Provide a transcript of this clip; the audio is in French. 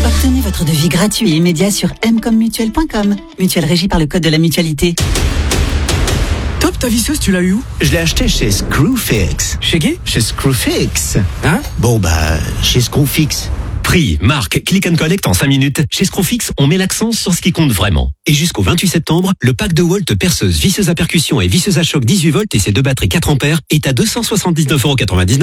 Obtenez votre devis gratuit et immédiat sur m-comme-mutuelle.com. Mutuelle régie par le code de la mutualité. Top, ta visseuse, tu l'as eu où? Je l'ai acheté chez Screwfix. Chez qui? Chez Screwfix. Hein? Bon chez Screwfix. Prix, marque, click and collect en 5 minutes. Chez Screwfix, on met l'accent sur ce qui compte vraiment. Et jusqu'au 28 septembre, le pack de Walt perceuse, visseuse à percussion et visseuse à choc 18 volts et ses 2 batteries 4 ampères est à 279,99 €